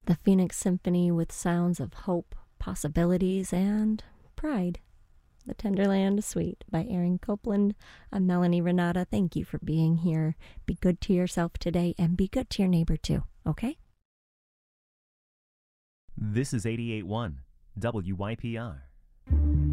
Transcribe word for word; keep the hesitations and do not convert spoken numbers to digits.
The Phoenix Symphony with sounds of hope, possibilities, and pride. The Tenderland Suite by Aaron Copland. I'm Melanie Renata. Thank you for being here. Be good to yourself today and be good to your neighbor too, okay? This is eighty-eight point one W Y P R.